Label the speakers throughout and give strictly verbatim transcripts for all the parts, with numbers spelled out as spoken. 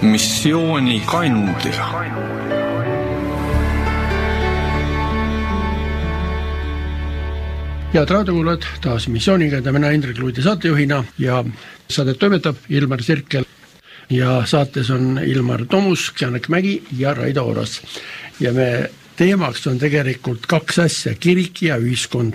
Speaker 1: missiooni kandja.
Speaker 2: Head raadiokuulajad, taas missiooniga ja mina Indrek Luudi saatejuhina ja saadet toimetab Ilmar Sirkel ja saates on Ilmar Tomus, Janek Mägi ja Raido Oras. Ja me teemaks on tegelikult kaks asja, kirik ja ühiskond.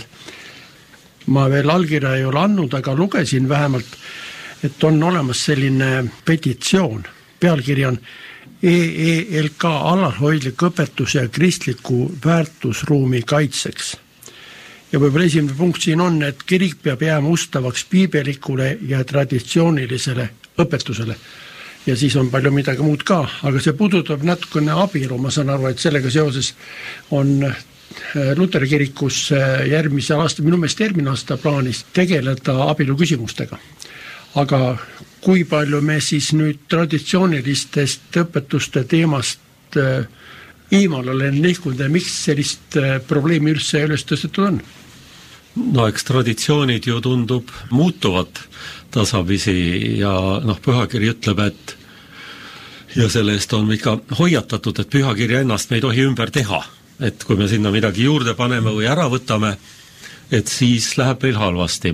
Speaker 2: Ma veel allkirja ei ole andnud, aga lugesin vähemalt, et on olemas selline petitsioon. Pealkiri on E E L K alalhoidlik õpetus ja kristliku väärtusruumi kaitseks. Ja võib-olla esimene punkt siin on, et kirik peab jääma ustavaks piibelikule ja traditsioonilisele õpetusele. Ja siis on palju midagi muud ka, aga see puudutab natukene abielu. Ma saan aru, et sellega seoses on Luteri kirikus järgmise aasta, minu meelest järgmine aasta plaanis tegeleda abielu küsimustega. Aga kui palju me siis nüüd traditsioonilistest õpetuste teemast iimal olen nihkunud ja miks sellist probleemi üldse üles tõstetud on?
Speaker 3: No eks traditsioonid ju tundub muutuvad tasapisi ja noh, pühakiri ütleb, et ja selle eest on ikka hoiatatud, et pühakirja ennast me ei tohi ümber teha, et kui me sinna midagi juurde paneme või ära võtame, et siis läheb meil halvasti.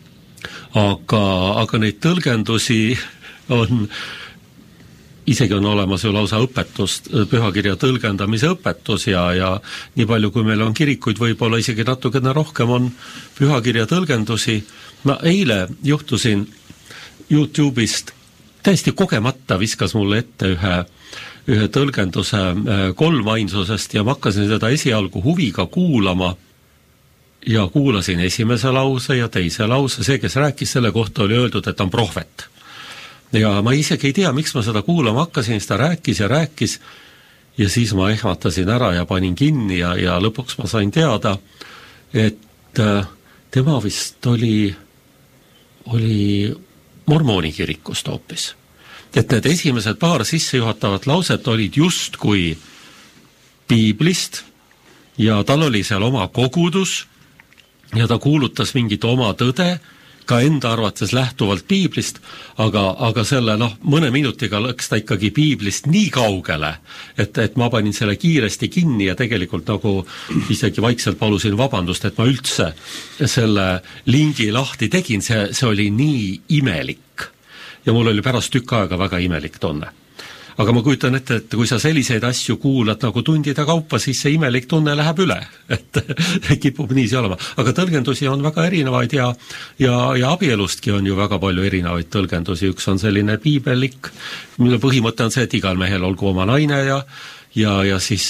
Speaker 3: Aga, aga neid tõlgendusi on, isegi on olemas ju lausa õpetus, pühakirja tõlgendamise õpetus ja, ja nii palju, kui meil on kirikuid, võib-olla isegi natukene rohkem on pühakirja tõlgendusi. Ma eile juhtusin YouTube'ist, täiesti kogemata viskas mulle ette ühe, ühe tõlgenduse kolmainsusest ja ma hakkasin seda esialgu huviga kuulama ja kuulasin esimese lause ja teise lause. See, kes rääkis selle kohta, oli öeldud, et on prohvet. Ja ma isegi ei tea, miks ma seda kuulama hakkasin, seda rääkis ja rääkis ja siis ma ehmatasin ära ja panin kinni ja, ja lõpuks ma sain teada, et tema vist oli, oli mormooni kirikust hoopis. Et need esimesed paar sissejuhatavat lauset olid just kui piiblist ja tal oli seal oma kogudus ja ta kuulutas mingit oma tõde, ka enda arvates lähtuvalt piiblist, aga, aga selle noh, mõne minutiga läks ta ikkagi piiblist nii kaugele, et, et ma panin selle kiiresti kinni ja tegelikult nagu isegi vaikselt palusin vabandust, et ma üldse selle lingi lahti tegin, see, see oli nii imelik. Ja mul oli pärast tükk aega väga imelik tunne. Aga ma kujutan ette, et kui sa selliseid asju kuulad nagu tundide kaupa, siis see imelik tunne läheb üle, et kipub nii see olema. Aga tõlgendusi on väga erinevaid ja, ja, ja abielustki on ju väga palju erinevaid tõlgendusi. Üks on selline piibelik, mille põhimõte on see, et igal mehel olgu oma naine ja, ja, ja siis,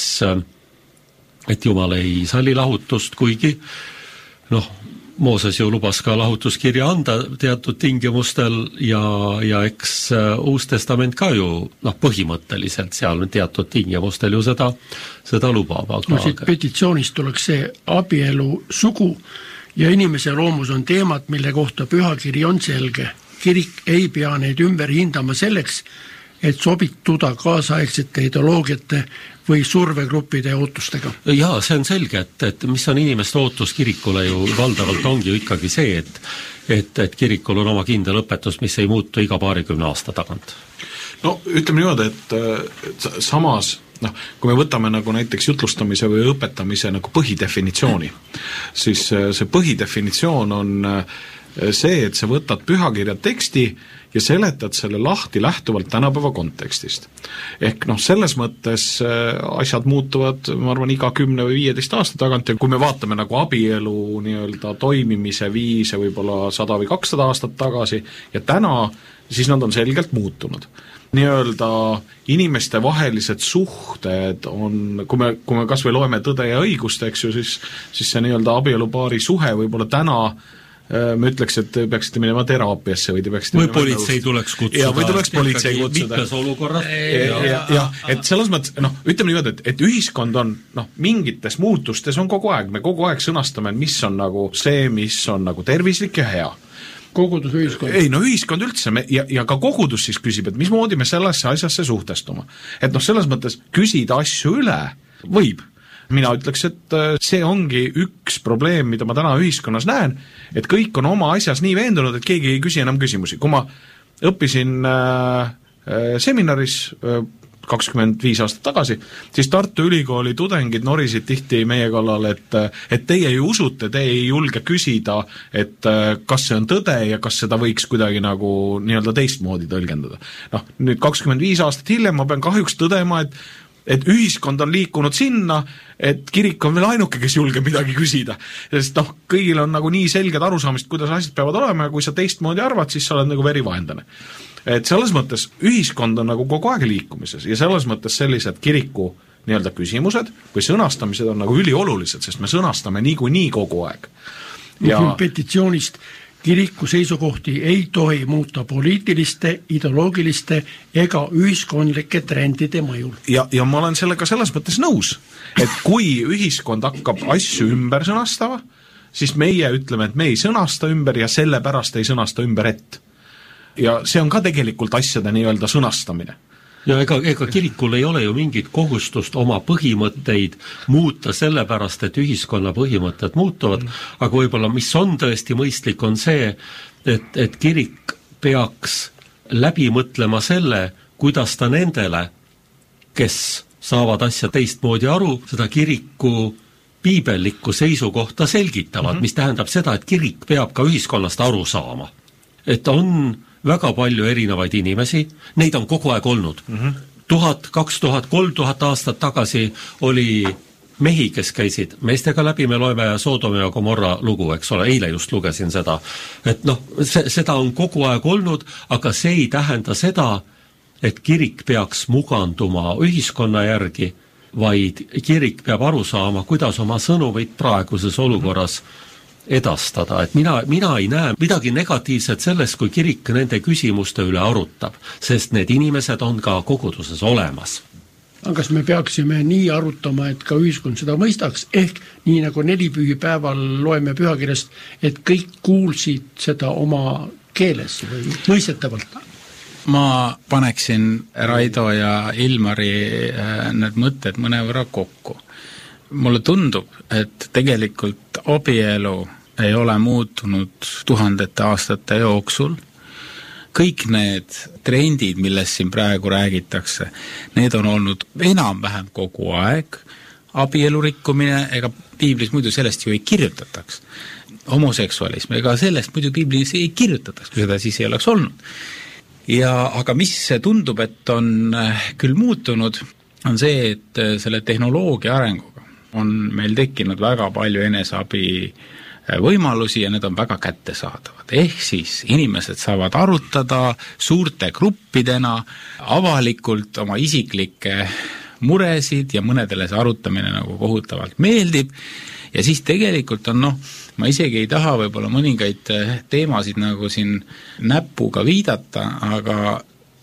Speaker 3: et Jumal ei salli lahutust, kuigi noh, Mooses ju lubas ka lahutuskirja anda teatud tingimustel ja, ja eks Uus Testament ka ju noh, põhimõtteliselt seal teatud tingimustel ju seda, seda lubab. Aga...
Speaker 2: No siit petitsioonist tuleks see abielu sugu ja inimese loomus on teemad, mille kohta pühakiri on selge. Kirik ei pea neid ümber hindama selleks, et sobituda kaasaegsete ideoloogiate või survegruppide ootustega.
Speaker 3: Jaa, see on selge, et, et mis on inimeste ootus kirikule ju valdavalt ongi ju ikkagi see, et, et, et kirikul on oma kindel õpetus, mis ei muutu iga paarikümne aasta tagant.
Speaker 4: No ütleme niimoodi, et samas, noh, kui me võtame nagu näiteks jutlustamise või õpetamise nagu põhidefinitsiooni, siis see põhidefinitsioon on see, et sa võtad pühakirja teksti ja seletad selle lahti lähtuvalt tänapäeva kontekstist. Ehk noh, selles mõttes asjad muutuvad, ma arvan, iga kümne või viieteist aasta tagant ja kui me vaatame nagu abielu nii-öelda toimimise viise võib-olla sada või kakssada aastat tagasi ja täna, siis nad on selgelt muutunud. Nii-öelda inimeste vahelised suhted on, kui me, kui me kas või loeme Tõde ja õigust, eks ju, siis, siis see nii-öelda abielupaari suhe võib-olla täna me ütleks, et peaksite minema teraapiasse või te peaksite
Speaker 3: või politsei nõust. Tuleks kutsuda.
Speaker 4: Ja, või tuleks politsei kutsuda.
Speaker 3: Mitmes olukorras.
Speaker 4: Ja, ja, ja, et selles mõttes, noh, ütleme niimoodi, et, et ühiskond on, noh, mingites muutustes on kogu aeg, me kogu aeg sõnastame, mis on nagu see, mis on nagu tervislik ja hea.
Speaker 2: Kogudus ühiskond.
Speaker 4: Ei, no ühiskond üldse me, ja, ja ka kogudus siis küsib, et mismoodi me sellesse asjasse suhtestume. Et noh, selles mõttes küsida asju üle võib. Mina ütleks, et see ongi üks probleem, mida ma täna ühiskonnas näen, et kõik on oma asjas nii veendunud, et keegi ei küsi enam küsimusi. Kui ma õppisin äh, seminaris kakskümmend viis aastat tagasi, siis Tartu Ülikooli tudengid norisid tihti meie kallal, et et teie ju usute, te ei julge küsida, et kas see on tõde ja kas seda võiks kuidagi nagu nii-öelda teistmoodi tõlgendada. Noh, nüüd kakskümmend viis aastat hiljem ma pean kahjuks tõdema, et et ühiskond on liikunud sinna, et kirik on veel ainuke, kes julge midagi küsida. Sest noh, kõigil on nagu nii selged arusaamist, kuidas asjad peavad olema ja kui sa teistmoodi arvad, siis sa oled nagu verivahendane. Et selles mõttes ühiskond on nagu kogu aeg liikumises ja selles mõttes sellised kiriku nii-öelda küsimused või sõnastamised on nagu üliolulised, sest me sõnastame niikuinii kogu aeg.
Speaker 2: Ja petitsioonist kiriku seisukohti ei tohi muuta poliitiliste, ideoloogiliste ega ühiskondlike trendide mõjul.
Speaker 4: Ja, ja ma olen sellega selles mõttes nõus, et kui ühiskond hakkab asju ümber sõnastama, siis meie ütleme, et me ei sõnasta ümber ja sellepärast ei sõnasta ümber et. Ja see on ka tegelikult asjade nii-öelda sõnastamine.
Speaker 3: Ja ega, ega kirikul ei ole ju mingit kohustust oma põhimõtteid muuta sellepärast, et ühiskonna põhimõtted muutuvad, mm. aga võib-olla mis on tõesti mõistlik, on see, et, et kirik peaks läbi mõtlema selle, kuidas ta nendele, kes saavad asja teistmoodi aru, seda kiriku piibellikku seisukohta selgitavad, mm-hmm. mis tähendab seda, et kirik peab ka ühiskonnast aru saama. Et on väga palju erinevaid inimesi, neid on kogu aeg olnud. Mm-hmm. Tuhat, kaks tuhat, kolm tuhat aastat tagasi oli mehi, kes käisid meestega läbi, me loeme Soodome ja Gomorra lugu, eks ole, eile just lugesin seda. Et noh, see, seda on kogu aeg olnud, aga see ei tähenda seda, et kirik peaks muganduma ühiskonna järgi, vaid kirik peab aru saama, kuidas oma sõnumit praeguses olukorras edastada, et mina, mina ei näe midagi negatiivset sellest, kui kirik nende küsimuste üle arutab, sest need inimesed on ka koguduses olemas.
Speaker 2: Aga kas me peaksime nii arutama, et ka ühiskond seda mõistaks, ehk nii nagu nelipühipäeval loeme pühakirjast, et kõik kuulsid seda oma keeles või mõistetavalt?
Speaker 5: Ma paneksin Raido ja Ilmari need mõtted mõnevõrra kokku. Mulle tundub, et tegelikult abielu ei ole muutunud tuhandete aastate jooksul. Kõik need trendid, millest siin praegu räägitakse, need on olnud enam-vähem kogu aeg. Abielu rikkumine, ega piiblis muidu sellest ju ei kirjutataks. Homoseksualism, ega sellest muidu piiblis ei kirjutataks, kui seda siis ei oleks olnud. Ja, aga mis tundub, et on küll muutunud, on see, et selle tehnoloogia arenguga on meil tekkinud väga palju eneseabi võimalusi ja need on väga kättesaadavad. Ehk siis inimesed saavad arutada suurte gruppidena avalikult oma isiklikke muresid ja mõnedele see arutamine nagu kohutavalt meeldib ja siis tegelikult on noh, ma isegi ei taha võib-olla mõningaid teemasid nagu siin näpuga viidata, aga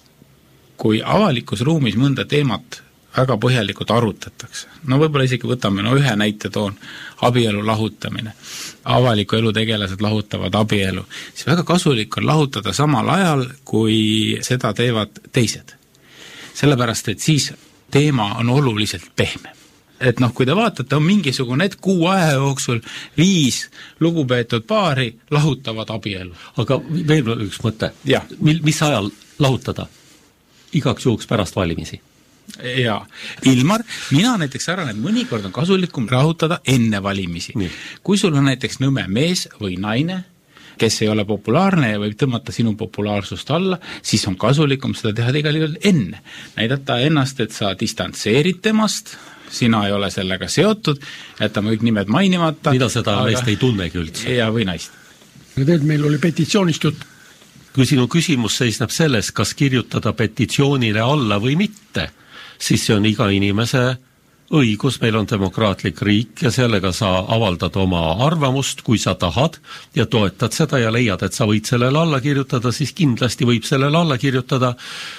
Speaker 5: kui avalikus ruumis mõnda teemat väga põhjalikult arutatakse. No võib-olla isegi võtame, no ühe näite toon, abielu lahutamine. Avaliku elu tegelased lahutavad abielu. Siis väga kasulik on lahutada samal ajal, kui seda teevad teised. Sellepärast, et siis teema on oluliselt pehme. Et noh, kui te vaatate, on mingisugune, et kuu aja jooksul viis lugupeetud paari lahutavad abielu.
Speaker 3: Aga veel üks mõte. Mil, mis ajal lahutada? Igaks juhuks pärast valimisi.
Speaker 5: Ja, Ilmar, mina näiteks arvan, et mõnikord on kasulikum rahutada enne valimisi. Nii. Kui sul on näiteks nõme mees või naine, kes ei ole populaarne ja võib tõmmata sinu populaarsust alla, siis on kasulikum seda teha tegelikult enne. Näidata ennast, et sa distantseerid temast, sina ei ole sellega seotud, jätame kõik nimed mainimata.
Speaker 3: Mida seda aga... meist ei tunnegi üldse.
Speaker 5: Ja, või naist.
Speaker 2: Tead, meil oli petitsioonist jutt.
Speaker 3: Kui sinu küsimus seisneb selles, kas kirjutada petitsioonile alla või mitte, siis see on iga inimese õigus, meil on demokraatlik riik ja sellega sa avaldad oma arvamust, kui sa tahad ja toetad seda ja leiad, et sa võid sellele alla kirjutada, siis kindlasti võib sellele alla kirjutada,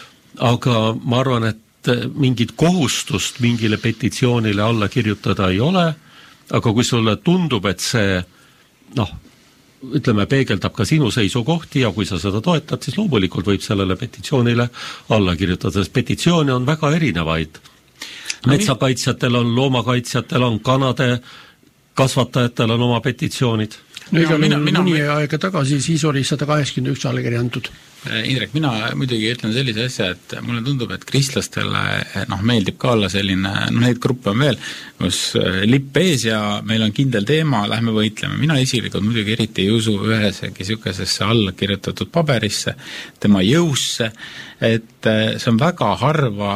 Speaker 3: aga ma arvan, et mingit kohustust mingile petitsioonile alla kirjutada ei ole, aga kui sulle tundub, et see noh, ütleme, peegeldab ka sinu seisukohti ja kui sa seda toetad, siis loomulikult võib sellele petitsioonile alla kirjutada, sest petitsioone on väga erinevaid. Metsakaitsjatel on, loomakaitsjatel on, kanade kasvatajatel on oma petitsioonid.
Speaker 2: No ega mina, mina, mõni aega tagasi, siis oli sada kaheksakümmend üks allakirja antud.
Speaker 5: Indrek, mina muidugi ütlen sellise asja, et mulle tundub, et kristlastele noh, meeldib ka olla selline, no neid gruppe on veel, kus lipp ees ja meil on kindel teema, lähme võitleme. Mina isiklikult muidugi eriti ei usu ühesegi sükesesse alla kirjutatud paberisse, tema jõusse, et see on väga harva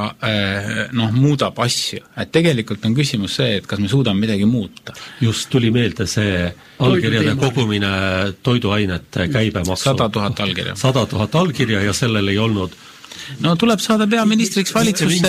Speaker 5: noh, muudab asju. Et tegelikult on küsimus see, et kas me suudame midagi muuta.
Speaker 3: Just tuli meelde see allkirjade kogumine toiduainete käibemaksu.
Speaker 5: sada tuhat allkirja.
Speaker 3: sada tuhat allkirja ja sellel ei olnud
Speaker 5: no tuleb saada peaministriks valitsusse.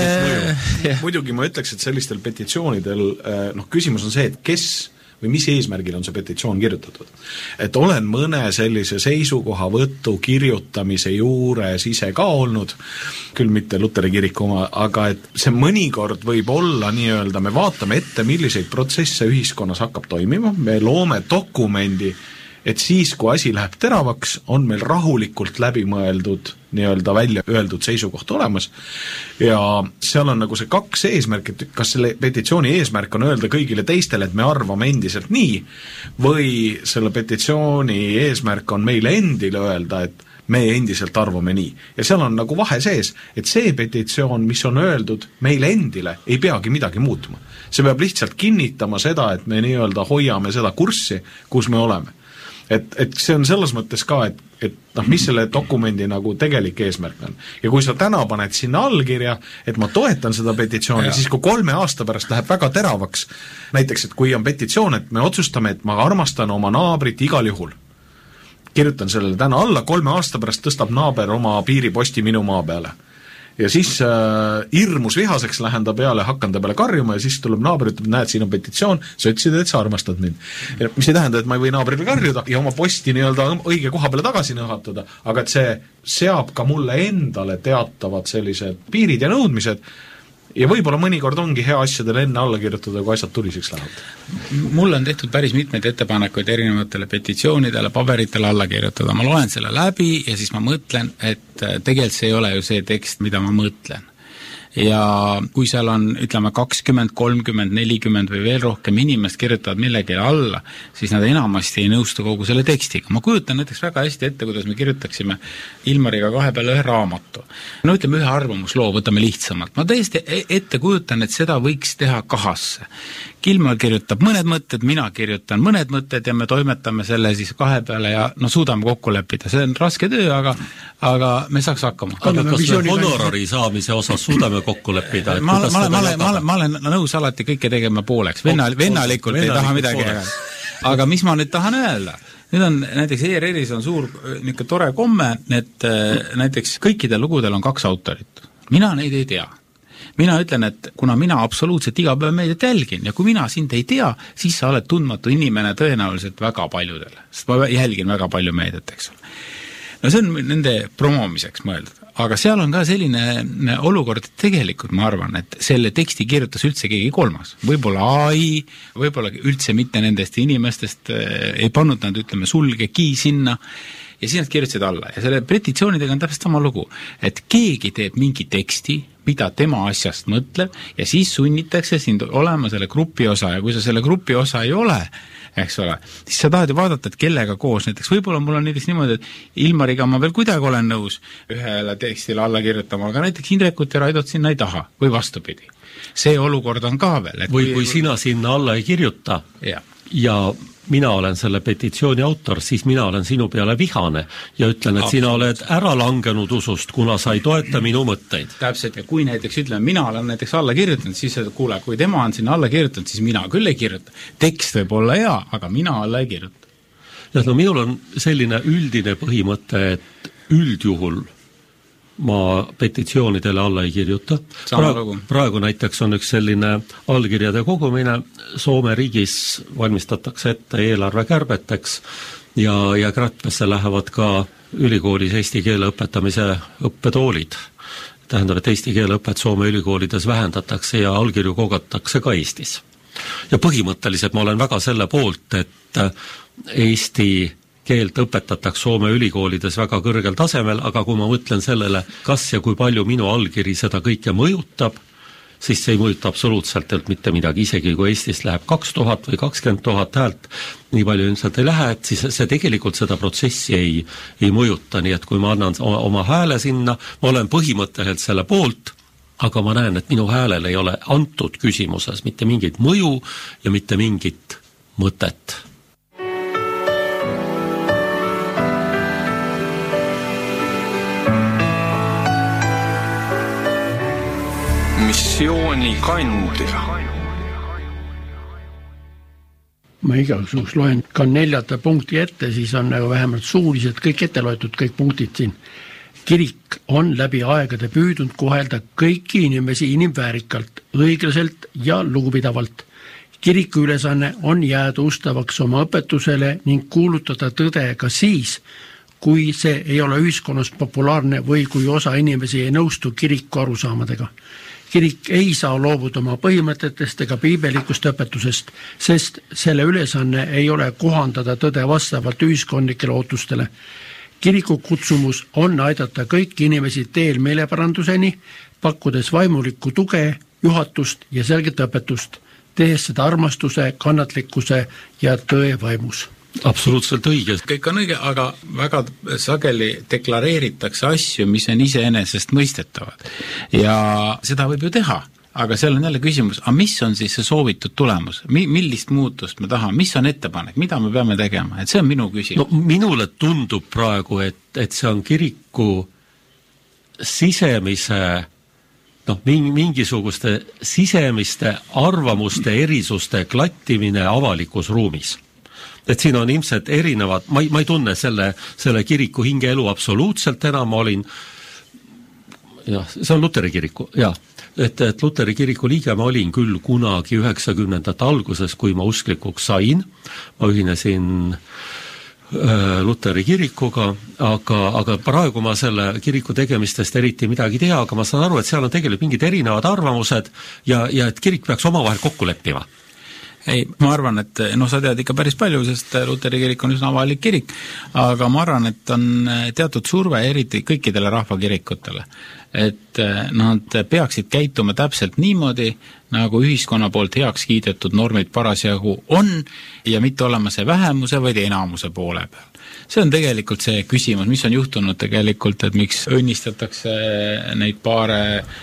Speaker 4: Muidugi ma ütleks, et sellistel petitsioonidel noh, küsimus on see, et kes või mis eesmärgil on see petitsioon kirjutatud. Et olen mõne sellise seisukohavõtu kirjutamise juures ise ka olnud, küll mitte Luteri kiriku oma, aga et see mõnikord võib olla nii-öelda, me vaatame ette, milliseid protsesse ühiskonnas hakkab toimima, me loome dokumendi, et siis, kui asi läheb teravaks, on meil rahulikult läbimõeldud nii-öelda välja öeldud seisukoht olemas ja seal on nagu see kaks eesmärk, et kas selle petitsiooni eesmärk on öelda kõigile teistele, et me arvame endiselt nii või selle petitsiooni eesmärk on meile endile öelda, et me endiselt arvame nii. Ja seal on nagu vahe sees, et see petitsioon, mis on öeldud meile endile, ei peagi midagi muutma. See peab lihtsalt kinnitama seda, et me nii-öelda hoiame seda kurssi, kus me oleme. Et, et see on selles mõttes ka, et, et noh, mis selle dokumendi nagu tegelik eesmärk on. Ja kui sa täna paned sinna allkirja, et ma toetan seda petitsiooni, siis kui kolme aasta pärast läheb väga teravaks, näiteks, et kui on petitsioon, et me otsustame, et ma armastan oma naabrit igal juhul, kirjutan sellele täna alla, kolme aasta pärast tõstab naaber oma piiriposti minu maa peale. Ja siis äh, hirmus vihaseks lähen ta peale, hakkan ta peale karjuma ja siis tuleb naaber, ütleb, näed, siin on petitsioon, sa ütlesid, et sa armastad mind. Ja mis ei tähenda, et ma ei või naabrile karjuda ja oma posti nii-öelda õige koha peale tagasi nõhatada, aga et see seab ka mulle endale teatavad sellised piirid ja nõudmised ja võib-olla mõnikord ongi hea asjadele enne alla kirjutada, kui asjad tuliseks lähevad.
Speaker 5: Mulle on tehtud päris mitmeid ettepanekuid erinevatele petitsioonidele, paberitele alla kirjutada. Ma loen selle läbi ja siis ma mõtlen, et tegelikult see ei ole ju see tekst, mida ma mõtlen. Ja kui seal on, ütleme, kakskümmend, kolmkümmend, nelikümmend või veel rohkem inimest kirjutavad millegile alla, siis nad enamasti ei nõustu kogu selle tekstiga. Ma kujutan näiteks väga hästi ette, kuidas me kirjutaksime Ilmariga kahe peale ühe raamatu. No ütleme ühe arvamusloo, võtame lihtsamalt. Ma tõesti ette kujutan, et seda võiks teha kahasse. Ilmar kirjutab mõned mõtted, mina kirjutan mõned mõtted ja me toimetame selle siis kahe peale ja no suudame kokku leppida. See on raske töö, aga, aga me saaks hakkama.
Speaker 3: Aga kas me honorari saamise osas suudame kokku leppida?
Speaker 5: Ma, ma, ma, ma, ma, ma olen nõus alati kõike tegema pooleks. Vennal, vennalikult ei taha midagi. Aga mis ma nüüd tahan öelda? Nüüd on näiteks E R R-is on suur niisugune tore komme, et näiteks kõikidel lugudel on kaks autorit. Mina neid ei tea. Mina ütlen, et kuna mina absoluutselt iga päev meediat jälgin ja kui mina sind ei tea, siis sa oled tundmatu inimene tõenäoliselt väga paljudele, sest ma jälgin väga palju meediat, eks ole. No see on nende promomiseks mõeldud, aga seal on ka selline olukord, et tegelikult ma arvan, et selle teksti kirjutas üldse keegi kolmas. Võib-olla A I, võib-olla üldse mitte nendest inimestest, ei pannud nad, ütleme, sulgegi sinna ja siis nad kirjutasid alla. Ja selle petitsioonidega on täpselt sama lugu, et keegi teeb mingi teksti, mida tema asjast mõtleb ja siis sunnitakse sind olema selle grupi osa ja kui sa selle grupi osa ei ole, eks ole, siis sa tahad ju vaadata, et kellega koos, näiteks võib-olla mul on näiteks niimoodi, et Ilmariga ma veel kuidagi olen nõus ühele tekstile alla kirjutama, aga näiteks Indrekut ja Raidot sinna ei taha või vastupidi. See olukord on ka veel.
Speaker 3: Et või kui sina sinna alla ei kirjuta ja, ja mina olen selle petitsiooni autor, siis mina olen sinu peale vihane ja ütlen, et sina oled ära langenud usust, kuna sa ei toeta minu mõtteid.
Speaker 5: Täpselt, ja kui näiteks ütleme, mina olen näiteks alla kirjutanud, siis kuule, kui tema on sinna alla kirjutanud, siis mina küll ei kirjuta. Tekst võib olla hea, aga mina alla ei kirjuta.
Speaker 3: Ja no minul on selline üldine põhimõte, et üldjuhul ma petitsioonidele alla ei kirjuta. Praegu, praegu näiteks on üks selline allkirjade kogumine, Soome riigis valmistatakse ette eelarve kärbeteks ja, ja kärpesse lähevad ka ülikoolis eesti keele õpetamise õppetoolid. Tähendab, et eesti keele õpet Soome ülikoolides vähendatakse ja allkirju kogatakse ka Eestis. Ja põhimõtteliselt ma olen väga selle poolt, et Eesti keelt õpetatakse Soome ülikoolides väga kõrgel tasemel, aga kui ma mõtlen sellele, kas ja kui palju minu allkiri seda kõike mõjutab, siis see ei mõjuta absoluutselt mitte midagi, isegi kui Eestist läheb kaks tuhat või kakskümmend tuhat häält, nii palju ilmselt ei lähe, et siis see tegelikult seda protsessi ei, ei mõjuta, nii et kui ma annan oma hääle sinna, ma olen põhimõtteliselt selle poolt, aga ma näen, et minu häälel ei ole antud küsimuses mitte mingit mõju ja mitte mingit mõtet.
Speaker 1: Missioonikandja.
Speaker 2: Ma igaks juhuks loen ka neljata punkti ette, siis on nagu vähemalt suuliselt kõik ette loetud, kõik punktid siin. Kirik on läbi aegade püüdnud kohelda kõiki inimesi inimväärikalt, õiglaselt ja lugupidavalt. Kiriku ülesanne on jääda ustavaks oma õpetusele ning kuulutada tõde ka siis, kui see ei ole ühiskonnas populaarne või kui osa inimesi ei nõustu kiriku arusaamadega. Kirik ei saa loobuda oma põhimõtetest ega piibelikust õpetusest, sest selle ülesanne ei ole kohandada tõde vastavalt ühiskondlikele ootustele. Kiriku kutsumus on aidata kõiki inimesi teel meeleparanduseni, pakkudes vaimulikku tuge, juhatust ja selget õpetust, tehes seda armastuse, kannatlikkuse ja tõe vaimus.
Speaker 3: Absoluutselt õige.
Speaker 5: Kõik on õige, aga väga sageli deklareeritakse asju, mis on iseenesest mõistetavad. Ja seda võib ju teha, aga seal on jälle küsimus, aga mis on siis see soovitud tulemus? Mi- millist muutust me tahame? Mis on ettepanek? Mida me peame tegema? Et see on minu küsimus.
Speaker 3: No, minule tundub praegu, et, et see on kiriku sisemise noh, mingisuguste sisemiste arvamuste erisuste klattimine avalikus ruumis. Et siin on ilmselt erinevad, ma ei, ma ei tunne selle, selle kiriku hingeelu absoluutselt enam, ma olin jah, see on Luteri kiriku, jah, et, et Luteri kiriku liige ma olin küll kunagi üheksakümnendate alguses, kui ma usklikuks sain, ma ühinesin äh, Luteri kirikuga, aga, aga praegu ma selle kiriku tegemistest eriti midagi tea, aga ma saan aru, et seal on tegelikult mingid erinevad arvamused ja, ja et kirik peaks omavahel kokku leppima.
Speaker 5: Ei, ma arvan, et noh, sa tead ikka päris palju, sest Luteri kirik on üsna avalik kirik, aga ma arvan, et on teatud surve eriti kõikidele rahvakirikutele, et nad peaksid käituma täpselt niimoodi, nagu ühiskonna poolt heaks kiidetud normid parasjagu on ja mitte olema see vähemuse, vaid enamuse poole peal. See on tegelikult see küsimus, mis on juhtunud tegelikult, et miks õnnistatakse neid paare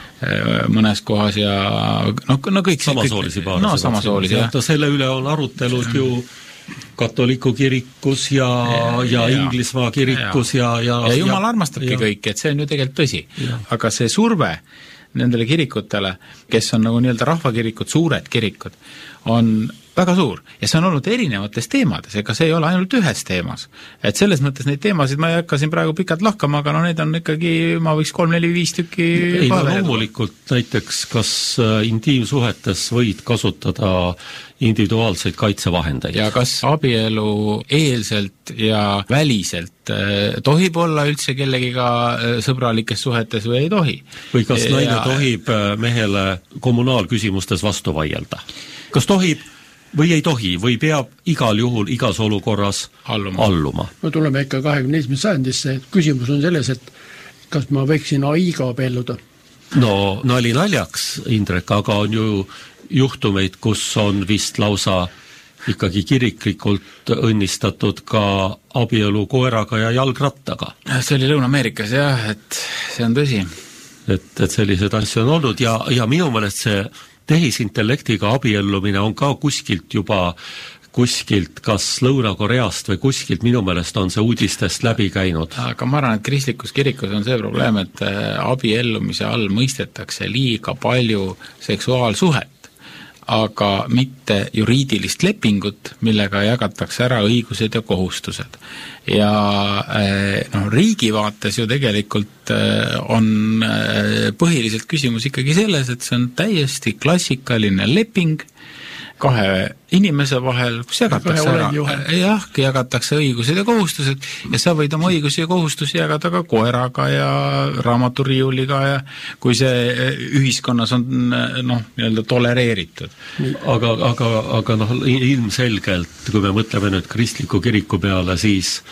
Speaker 5: mõnes kohas ja no, no kõik
Speaker 3: samasoolisi paare.
Speaker 5: No samasoolisi, jah.
Speaker 3: Selle üle on arutelud ju katoliku kirikus ja, ja, ja Inglismaa kirikus ja, ja,
Speaker 5: ja, ja jumal armastabki kõiki, et see on ju tegelikult tõsi. Ja. Aga see surve nendele kirikutele, kes on nagu nii-öelda rahvakirikud, suured kirikud, on väga suur ja see on olnud erinevates teemades, ega see ei ole ainult ühes teemas. Et selles mõttes neid teemasid ma ei hakka siin praegu pikalt lahkama, aga no need on ikkagi, ma võiks kolm, neli, viis tükki
Speaker 3: ei, no loomulikult näiteks, kas intiimsuhetes võid kasutada individuaalseid kaitsevahendeid?
Speaker 5: Ja kas abielu eelselt ja väliselt tohib olla üldse kellegiga sõbralikes suhetes või ei tohi?
Speaker 3: Või kas
Speaker 5: ja...
Speaker 3: naine tohib mehele kommunaalküsimustes vastu vaielda? Kas tohib või ei tohi, või peab igal juhul, igas olukorras alluma? alluma.
Speaker 2: No tuleme ikka kahekümne esimese sajandisse, et küsimus on selles, et kas ma võiksin A I-ga abielluda?
Speaker 3: No nali naljaks, Indrek, aga on ju juhtumeid, kus on vist lausa ikkagi kiriklikult õnnistatud ka abielu koeraga ja jalgrattaga.
Speaker 5: See oli Lõuna-Ameerikas, jah, et see on tõsi.
Speaker 3: Et, et sellised asju on olnud ja, ja minu meelest see tehisintellektiga abiellumine on ka kuskilt juba, kuskilt kas Lõuna-Koreast või kuskilt minu meelest on see uudistest läbi käinud.
Speaker 5: Aga ma arvan, et kristlikus kirikus on see probleem, et abiellumise all mõistetakse liiga palju seksuaalsuhet, aga mitte juriidilist lepingut, millega jagatakse ära õigused ja kohustused. Ja no, riigi vaates ju tegelikult on põhiliselt küsimus ikkagi selles, et see on täiesti klassikaline leping kahe inimese vahel, kus jagatakse ära, jah, jagatakse õigused ja kohustused ja sa võid oma õigusi ja kohustusi jagada ka koeraga ja raamaturiiuliga ja kui see ühiskonnas on noh, nii-öelda tolereeritud.
Speaker 3: Aga, aga, aga noh, ilmselgelt, kui me mõtleme nüüd kristliku kiriku peale, siis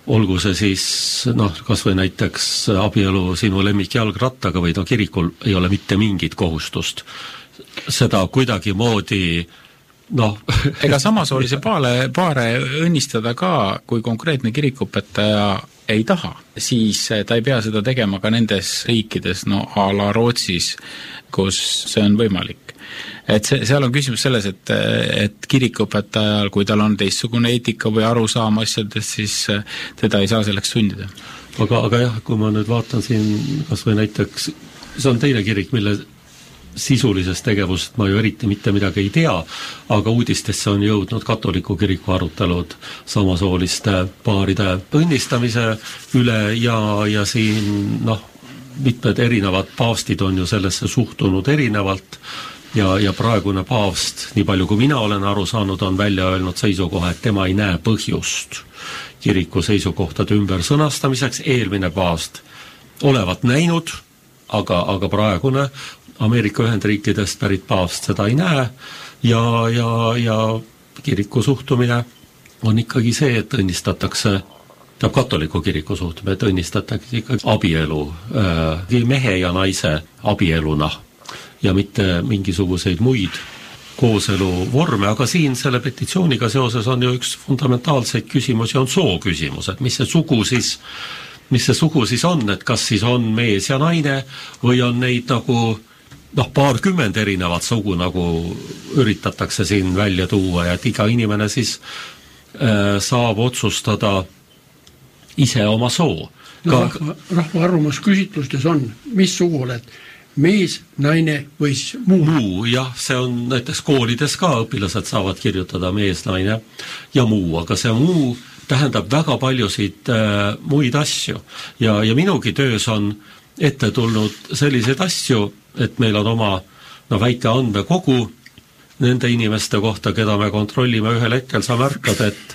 Speaker 3: olgu see siis noh, kas või näiteks abielu sinu lemmikjalgrattaga või no kirikul ei ole mitte mingit kohustust seda kuidagi moodi noh
Speaker 5: ega samasoolise paare, paare õnnistada ka, kui konkreetne kirikuõpetaja ei taha, siis ta ei pea seda tegema ka nendes riikides, no a la Rootsis, kus see on võimalik. Et see, seal on küsimus selles, et, et kirikuõpetajal, kui tal on teistsugune eetika või arusaam asjadest, siis teda ei saa selleks sundida.
Speaker 3: Aga, aga jah, kui ma nüüd vaatan siin kas või näiteks, see on teine kirik, mille sisulisest tegevusest ma ju eriti mitte midagi ei tea, aga uudistesse on jõudnud katoliku kiriku arutelud samasooliste paaride õnnistamise üle ja, ja siin noh, mitmed erinevad paavstid on ju sellesse suhtunud erinevalt ja, ja praegune paavst, nii palju kui mina olen aru saanud, on välja öelnud seisukoha, et tema ei näe põhjust kiriku seisukohtade ümber sõnastamiseks, eelmine paavst olevat näinud, aga, aga praegune Ameerika Ühendriikidest pärit paavst seda ei näe ja, ja, ja kiriku suhtumine on ikkagi see, et õnnistatakse, tähendab katoliku kiriku suhtumine, et õnnistatakse ikkagi abielu, äh, mehe ja naise abieluna ja mitte mingisuguseid muid kooselu vorme, aga siin selle petitsiooniga seoses on ju üks fundamentaalseid küsimusi, on soo küsimus, et mis see sugu siis mis see sugu siis on, et kas siis on mees ja naine või on neid nagu noh, paarkümmend erinevat sugu nagu üritatakse siin välja tuua ja et iga inimene siis äh, saab otsustada ise oma soo.
Speaker 2: No, rahva, rahva arvamusküsitlustes on, mis sugu oled, mees, naine või siis muu?
Speaker 3: Muu, jah, see on näiteks koolides ka, õpilased saavad kirjutada mees, naine ja muu, aga see muu tähendab väga paljusid äh, muid asju ja, ja minugi töös on ette tulnud selliseid asju, et meil on oma no, väike andmekogu nende inimeste kohta, keda me kontrollime ühel hetkel, sa märkad, et,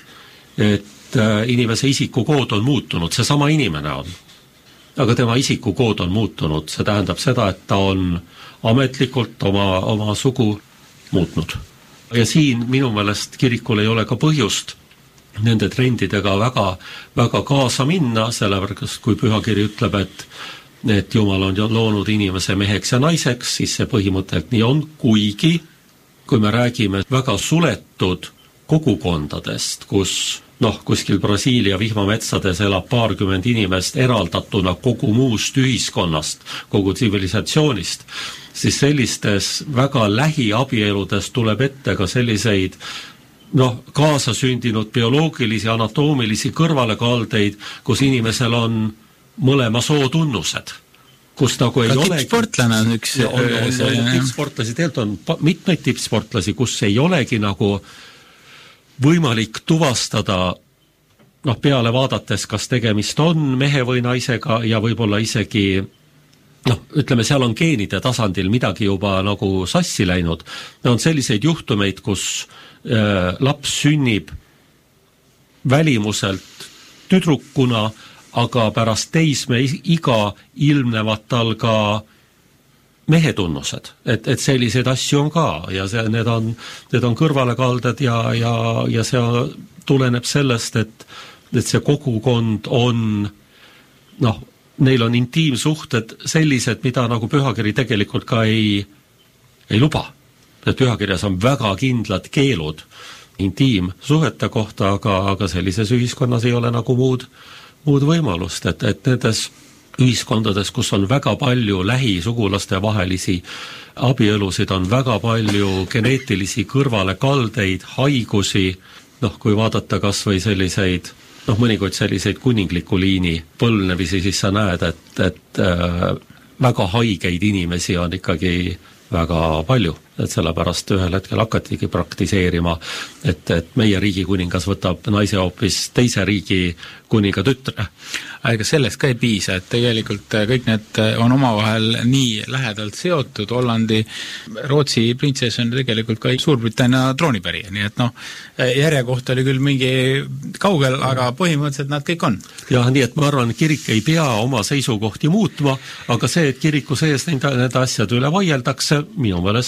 Speaker 3: et äh, inimese isikukood on muutunud, see sama inimene on. Aga tema isikukood on muutunud, see tähendab seda, et ta on ametlikult oma, oma sugu muutnud. Ja siin minu meelest kirikul ei ole ka põhjust nende trendidega väga, väga kaasa minna, sellepärast kui pühakiri ütleb, et et Jumal on loonud inimese meheks ja naiseks, siis see põhimõttelt nii on, kuigi kui me räägime väga suletud kogukondadest, kus noh, kuskil Brasiilia vihmametsades elab paarkümmend inimest eraldatuna kogu muust ühiskonnast, kogu tsivilisatsioonist, siis sellistes väga lähiabieludes tuleb ette ka selliseid noh, kaasasündinud bioloogilisi, anatoomilisi kõrvalekaldeid, kus inimesel on mõlema soo tunnused, kus nagu ei ole
Speaker 5: tippsportlane on üks
Speaker 3: on, on, on tippsportlasi, tegelikult on mitmeid tippsportlasi, kus ei olegi nagu võimalik tuvastada noh, peale vaadates, kas tegemist on mehe või naisega ja võib-olla isegi noh, ütleme, seal on geenide tasandil midagi juba nagu sassi läinud. On selliseid juhtumeid, kus äh, laps sünnib välimuselt tüdrukuna, aga pärast teisme iga ilmnevad tal ka mehetunnused, et, et selliseid asju on ka ja see, need on, need on kõrvalekalded ja, ja, ja see tuleneb sellest, et, et see kogukond on noh, neil on intiimsuhted sellised, mida nagu pühakiri tegelikult ka ei, ei luba. Et pühakirjas on väga kindlad keelud intiimsuhete kohta, aga, aga sellises ühiskonnas ei ole nagu muud muud võimalust, et, et nendes ühiskondades, kus on väga palju lähisugulaste vahelisi abielusid, on väga palju geneetilisi kõrvalekaldeid, haigusi, noh, kui vaadata kas või selliseid, noh, mõnikord selliseid kuningliku liini põlvnemisi, siis sa näed, et, et äh, väga haigeid inimesi on ikkagi väga palju, et sellepärast ühel hetkel hakatigi praktiseerima, et, et meie riigi kuningas võtab naise hoopis teise riigi kuninga tütre.
Speaker 5: Aga sellest ka ei piisa, et tegelikult kõik need on omavahel nii lähedalt seotud, Hollandi, Rootsi printsess on tegelikult ka Suurbritannia troonipärija, nii et noh, järjekoht oli küll mingi kaugel, aga põhimõtteliselt nad kõik on.
Speaker 3: Jah, nii et ma arvan, kirik ei pea oma seisukohti muutma, aga see, et kiriku sees nende, nende asjade üle vaieldakse, minu meelest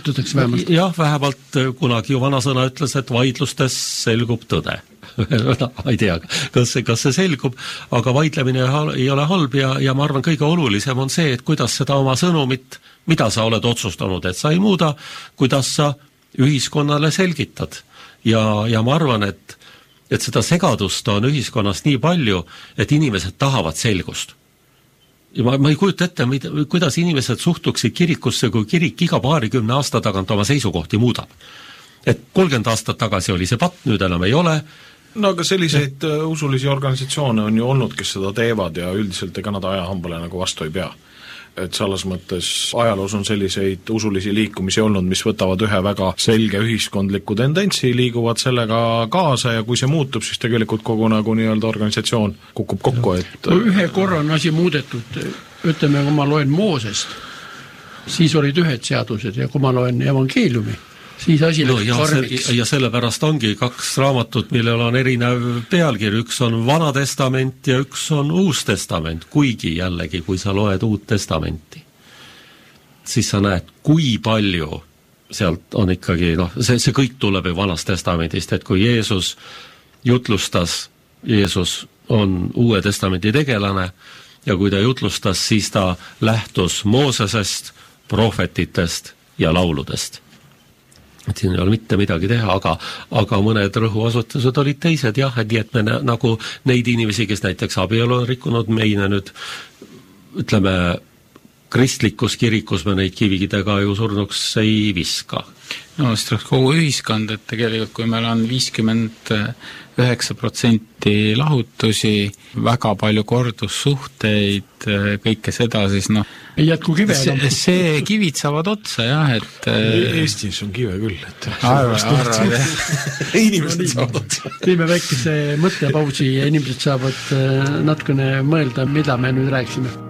Speaker 2: vaidlustatakse vähemalt.
Speaker 3: Jah, vähemalt kunagi ju vanasõna ütles, et vaidlustes selgub tõde. No, ei tea, kas see, kas see selgub, aga vaidlemine ei ole halb ja, ja ma arvan, kõige olulisem on see, et kuidas seda oma sõnumit, mida sa oled otsustanud, et sa ei muuda, kuidas sa ühiskonnale selgitad. Ja, ja ma arvan, et, et seda segadust on ühiskonnas nii palju, et inimesed tahavad selgust. Ja ma, ma ei kujuta ette, kuidas inimesed suhtuksid kirikusse, kui kirik iga paarikümne aasta tagant oma seisukohti muudab. Et kolmkümmend aastat tagasi oli see patt, nüüd enam ei ole.
Speaker 4: No aga selliseid ja. usulisi organisatsioone on ju olnud, kes seda teevad ja üldiselt ega nad ajahambale nagu vastu ei pea. Et selles mõttes ajaloos on selliseid usulisi liikumisi olnud, mis võtavad ühe väga selge ühiskondliku tendentsi, liiguvad sellega kaasa ja kui see muutub, siis tegelikult kogu nagu nii-öelda organisatsioon kukub kokku, et
Speaker 2: no, ühe korra on asi muudetud, ütleme, kui ma loen Moosest, siis olid ühed seadused ja kui ma loen evangeeliumi, siis asi
Speaker 3: no, ja,
Speaker 2: karmiks.
Speaker 3: Se, ja sellepärast ongi kaks raamatut, millel on erinev pealkir, üks on Vana Testament ja üks on Uus Testament, kuigi jällegi, kui sa loed Uut Testamenti, siis sa näed, kui palju sealt on ikkagi, noh, see, see kõik tuleb ju Vanast Testamendist, et kui Jeesus jutlustas, Jeesus on Uue Testamenti tegelane ja kui ta jutlustas, siis ta lähtus Moosesest, prohvetitest ja lauludest. Et siin ei ole mitte midagi teha, aga, aga mõned rõhuasutused olid teised, jah, et nii, et me nagu neid inimesi, kes näiteks abielu on rikkunud, meine nüüd, ütleme, kristlikus kirikus me neid kivikidega ju surnuks ei viska.
Speaker 5: No, sest oleks kogu ühiskond, et tegelikult kui meil on viiskümmend üheksa protsenti lahutusi, väga palju kordussuhteid, kõike seda, siis noh,
Speaker 2: ei jätku kive enam.
Speaker 5: See, see kivid saavad otsa, jah, et
Speaker 4: Eestis on kive küll, et
Speaker 5: arva, arva,
Speaker 4: inimesed saavad otsa.
Speaker 2: Teeme väikese mõttepausi ja inimesed saavad natukene mõelda, mida me nüüd rääksime.